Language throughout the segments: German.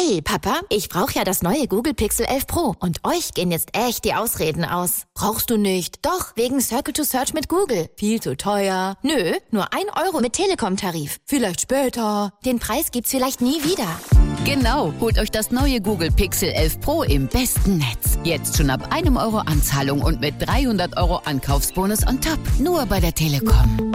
Hey, Papa, ich brauche ja das neue Google Pixel 11 Pro. Und euch gehen jetzt echt die Ausreden aus. Brauchst du nicht? Doch, wegen Circle to Search mit Google. Viel zu teuer. Nö, nur 1 Euro mit Telekom-Tarif. Vielleicht später. Den Preis gibt's vielleicht nie wieder. Genau, holt euch das neue Google Pixel 11 Pro im besten Netz. Jetzt schon ab 1 Euro Anzahlung und mit 300 Euro Ankaufsbonus on top. Nur bei der Telekom.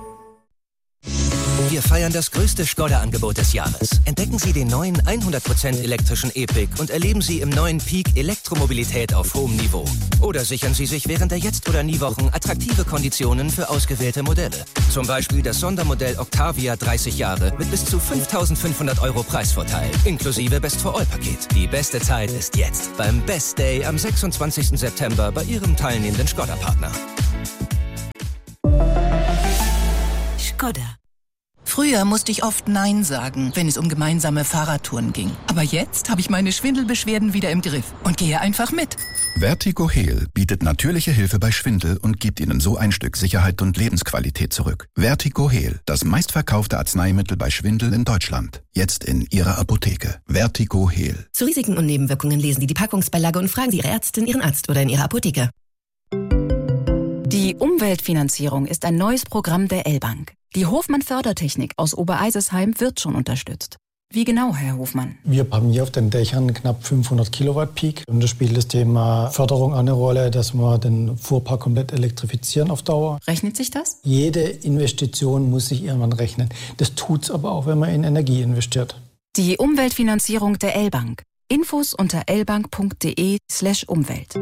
Wir feiern das größte Skoda-Angebot des Jahres. Entdecken Sie den neuen 100% elektrischen E-Pick und erleben Sie im neuen Peak Elektromobilität auf hohem Niveau. Oder sichern Sie sich während der Jetzt- oder Nie-Wochen attraktive Konditionen für ausgewählte Modelle. Zum Beispiel das Sondermodell Octavia 30 Jahre mit bis zu 5.500 Euro Preisvorteil, inklusive Best-for-All-Paket. Die beste Zeit ist jetzt beim Best Day am 26. September bei Ihrem teilnehmenden Skoda-Partner. Skoda. Früher musste ich oft Nein sagen, wenn es um gemeinsame Fahrradtouren ging. Aber jetzt habe ich meine Schwindelbeschwerden wieder im Griff und gehe einfach mit. VertigoHeal bietet natürliche Hilfe bei Schwindel und gibt Ihnen so ein Stück Sicherheit und Lebensqualität zurück. VertigoHeal, das meistverkaufte Arzneimittel bei Schwindel in Deutschland. Jetzt in Ihrer Apotheke. VertigoHeal. Zu Risiken und Nebenwirkungen lesen Sie die Packungsbeilage und fragen Sie Ihre Ärztin, Ihren Arzt oder in Ihrer Apotheke. Die Umweltfinanzierung ist ein neues Programm der L-Bank. Die Hofmann-Fördertechnik aus Obereisesheim wird schon unterstützt. Wie genau, Herr Hofmann? Wir haben hier auf den Dächern knapp 500 Kilowatt Peak. Und da spielt das Thema Förderung eine Rolle, dass wir den Fuhrpark komplett elektrifizieren auf Dauer. Rechnet sich das? Jede Investition muss sich irgendwann rechnen. Das tut's aber auch, wenn man in Energie investiert. Die Umweltfinanzierung der L-Bank. Infos unter lbank.de/Umwelt.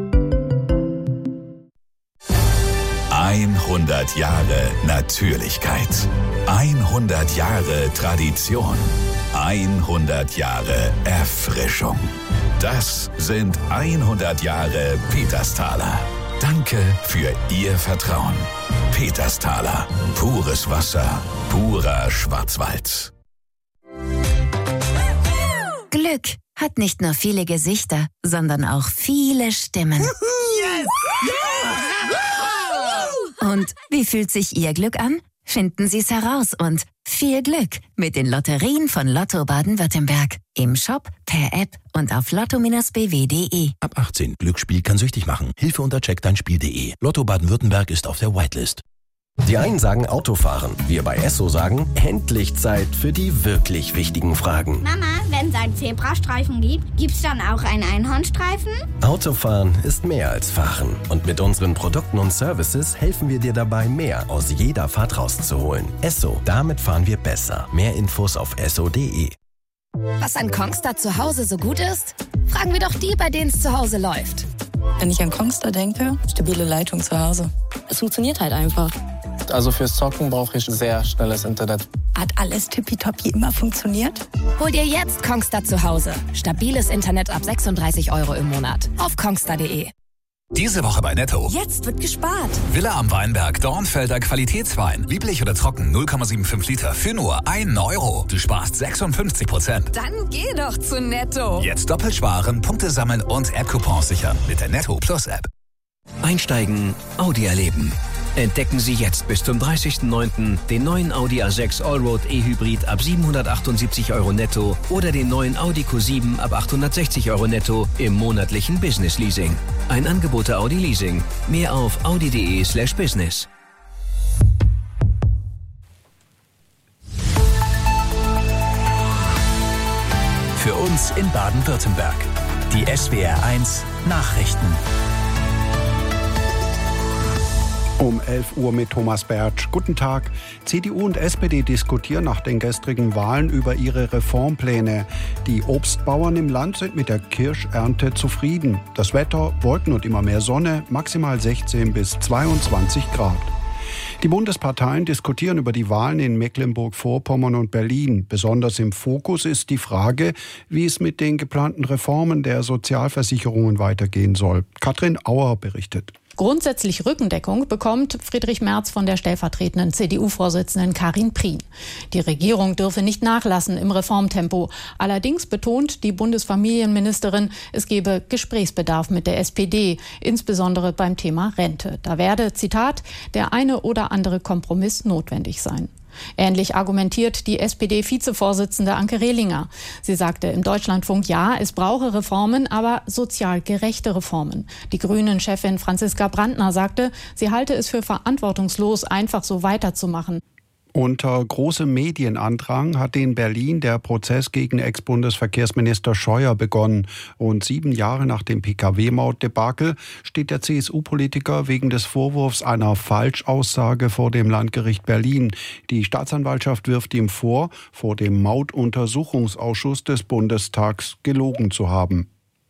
100 Jahre Natürlichkeit. 100 Jahre Tradition. 100 Jahre Erfrischung. Das sind 100 Jahre Petersthaler. Danke für Ihr Vertrauen. Petersthaler. Pures Wasser. Purer Schwarzwald. Glück hat nicht nur viele Gesichter, sondern auch viele Stimmen. Yes! Und wie fühlt sich Ihr Glück an? Finden Sie es heraus und viel Glück mit den Lotterien von Lotto Baden-Württemberg. Im Shop, per App und auf lotto-bw.de. Ab 18. Glücksspiel kann süchtig machen. Hilfe unter checkdeinspiel.de. Lotto Baden-Württemberg ist auf der Whitelist. Die einen sagen Autofahren. Wir bei Esso sagen, endlich Zeit für die wirklich wichtigen Fragen. Mama, wenn es einen Zebrastreifen gibt, gibt's dann auch einen Einhornstreifen? Autofahren ist mehr als Fahren. Und mit unseren Produkten und Services helfen wir dir dabei, mehr aus jeder Fahrt rauszuholen. Esso, damit fahren wir besser. Mehr Infos auf esso.de. Was an Kongstar zu Hause so gut ist? Fragen wir doch die, bei denen es zu Hause läuft. Wenn ich an Kongstar denke, stabile Leitung zu Hause. Es funktioniert halt einfach. Also fürs Zocken brauche ich sehr schnelles Internet. Hat alles tippitoppi immer funktioniert? Hol dir jetzt Kongstar zu Hause. Stabiles Internet ab 36 € im Monat. Auf kongstar.de. Diese Woche bei Netto. Jetzt wird gespart. Villa am Weinberg, Dornfelder Qualitätswein. Lieblich oder trocken, 0,75 Liter für nur 1 Euro. Du sparst 56%. Dann geh doch zu Netto. Jetzt doppelt sparen, Punkte sammeln und App-Coupons sichern mit der Netto Plus App. Einsteigen, Audi erleben. Entdecken Sie jetzt bis zum 30.09. den neuen Audi A6 Allroad E-Hybrid ab 778 € netto oder den neuen Audi Q7 ab 860 € netto im monatlichen Business Leasing. Ein Angebot der Audi Leasing. Mehr auf audi.de/business. Für uns in Baden-Württemberg. Die SWR1 Nachrichten. Um 11 Uhr mit Thomas Bertsch. Guten Tag. CDU und SPD diskutieren nach den gestrigen Wahlen über ihre Reformpläne. Die Obstbauern im Land sind mit der Kirschernte zufrieden. Das Wetter, Wolken und immer mehr Sonne, maximal 16 bis 22 Grad. Die Bundesparteien diskutieren über die Wahlen in Mecklenburg-Vorpommern und Berlin. Besonders im Fokus ist die Frage, wie es mit den geplanten Reformen der Sozialversicherungen weitergehen soll. Katrin Auer berichtet. Grundsätzlich Rückendeckung bekommt Friedrich Merz von der stellvertretenden CDU-Vorsitzenden Karin Prien. Die Regierung dürfe nicht nachlassen im Reformtempo. Allerdings betont die Bundesfamilienministerin, es gebe Gesprächsbedarf mit der SPD, insbesondere beim Thema Rente. Da werde, Zitat, der eine oder andere Kompromiss notwendig sein. Ähnlich argumentiert die SPD-Vizevorsitzende Anke Rehlinger. Sie sagte im Deutschlandfunk, ja, es brauche Reformen, aber sozial gerechte Reformen. Die Grünen-Chefin Franziska Brandner sagte, sie halte es für verantwortungslos, einfach so weiterzumachen. Unter großem Medienandrang hat in Berlin der Prozess gegen Ex-Bundesverkehrsminister Scheuer begonnen. Rund 7 Jahre nach dem Pkw-Maut-Debakel steht der CSU-Politiker wegen des Vorwurfs einer Falschaussage vor dem Landgericht Berlin. Die Staatsanwaltschaft wirft ihm vor dem Mautuntersuchungsausschuss des Bundestags gelogen zu haben.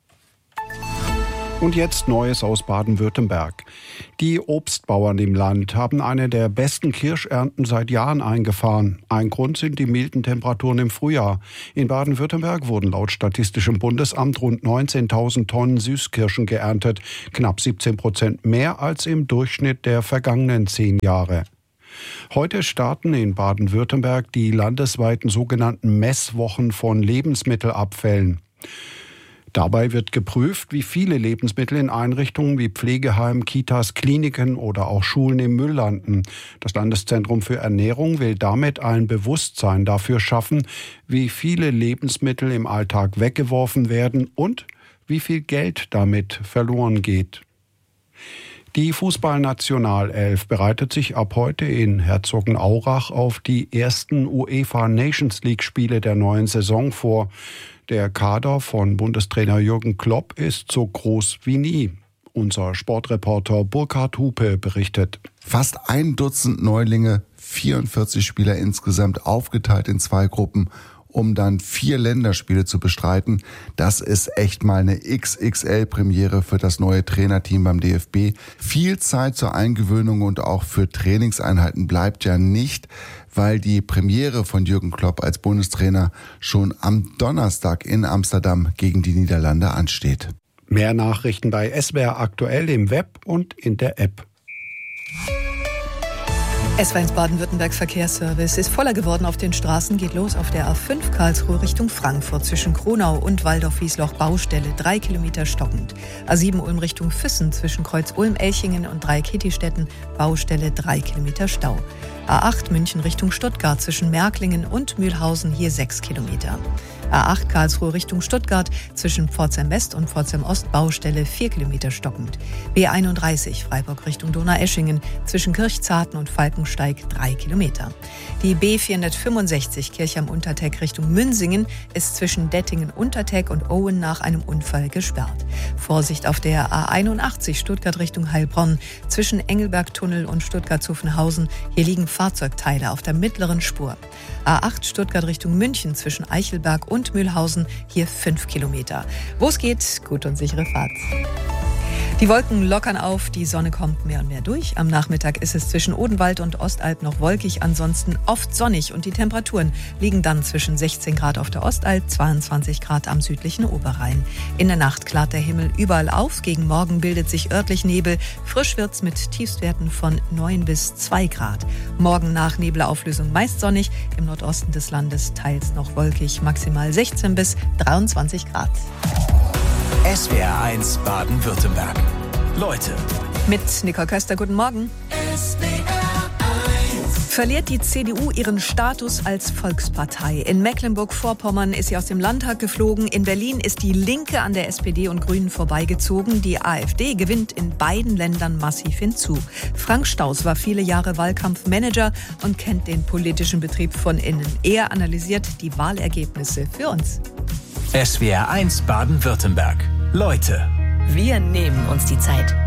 Und jetzt Neues aus Baden-Württemberg. Die Obstbauern im Land haben eine der besten Kirschernten seit Jahren eingefahren. Ein Grund sind die milden Temperaturen im Frühjahr. In Baden-Württemberg wurden laut Statistischem Bundesamt rund 19.000 Tonnen Süßkirschen geerntet, knapp 17% mehr als im Durchschnitt der vergangenen 10 Jahre. Heute starten in Baden-Württemberg die landesweiten sogenannten Messwochen von Lebensmittelabfällen. Dabei wird geprüft, wie viele Lebensmittel in Einrichtungen wie Pflegeheim, Kitas, Kliniken oder auch Schulen im Müll landen. Das Landeszentrum für Ernährung will damit ein Bewusstsein dafür schaffen, wie viele Lebensmittel im Alltag weggeworfen werden und wie viel Geld damit verloren geht. Die Fußballnationalelf bereitet sich ab heute in Herzogenaurach auf die ersten UEFA Nations League Spiele der neuen Saison vor. Der Kader von Bundestrainer Jürgen Klopp ist so groß wie nie. Unser Sportreporter Burkhard Hupe berichtet. Fast 1 Dutzend Neulinge, 44 Spieler insgesamt, aufgeteilt in 2 Gruppen, um dann 4 Länderspiele zu bestreiten. Das ist echt mal eine XXL-Premiere für das neue Trainerteam beim DFB. Viel Zeit zur Eingewöhnung und auch für Trainingseinheiten bleibt ja nicht, weil die Premiere von Jürgen Klopp als Bundestrainer schon am Donnerstag in Amsterdam gegen die Niederlande ansteht. Mehr Nachrichten bei SWR aktuell im Web und in der App. SWR Baden-Württembergs Verkehrsservice ist voller geworden auf den Straßen. Geht los auf der A5 Karlsruhe Richtung Frankfurt zwischen Kronau und Waldorf-Wiesloch Baustelle 3 Kilometer stockend. A7 Ulm Richtung Füssen zwischen Kreuz Ulm-Elchingen und Dreieck-Hittistetten Baustelle 3 Kilometer Stau. A8 München Richtung Stuttgart zwischen Märklingen und Mühlhausen hier 6 Kilometer. A8 Karlsruhe Richtung Stuttgart zwischen Pforzheim West und Pforzheim Ost Baustelle 4 Kilometer stockend. B31 Freiburg Richtung Donaueschingen zwischen Kirchzarten und Falkensteig 3 Kilometer. Die B465 Kirchheim Unterteg Richtung Münsingen ist zwischen Dettingen-Unterteg und Owen nach einem Unfall gesperrt. Vorsicht auf der A81 Stuttgart Richtung Heilbronn zwischen Engelbergtunnel und Stuttgart-Zuffenhausen. Hier liegen Fahrzeugteile auf der mittleren Spur. A8 Stuttgart Richtung München zwischen Eichelberg und Mühlhausen, hier 5 Kilometer. Wo es geht, gut und sichere Fahrt. Die Wolken lockern auf, die Sonne kommt mehr und mehr durch. Am Nachmittag ist es zwischen Odenwald und Ostalb noch wolkig, ansonsten oft sonnig und die Temperaturen liegen dann zwischen 16 Grad auf der Ostalb, 22 Grad am südlichen Oberrhein. In der Nacht klart der Himmel überall auf, gegen Morgen bildet sich örtlich Nebel, frisch wird's mit Tiefstwerten von 9 bis 2 Grad. Morgen nach Nebelauflösung meist sonnig, im Nordosten des Landes teils noch wolkig, maximal 16 bis 23 Grad. SWR 1 Baden-Württemberg. Leute. Mit Nicole Köster, guten Morgen. Verliert die CDU ihren Status als Volkspartei. In Mecklenburg-Vorpommern ist sie aus dem Landtag geflogen. In Berlin ist die Linke an der SPD und Grünen vorbeigezogen. Die AfD gewinnt in beiden Ländern massiv hinzu. Frank Staus war viele Jahre Wahlkampfmanager und kennt den politischen Betrieb von innen. Er analysiert die Wahlergebnisse für uns. SWR 1 Baden-Württemberg. Leute. Wir nehmen uns die Zeit.